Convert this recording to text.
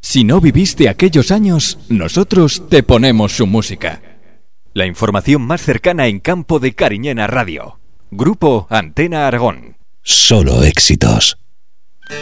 Si no viviste aquellos años, nosotros te ponemos su música. La información más cercana en campo de Cariñena Radio. Grupo Antena Aragón. Solo éxitos.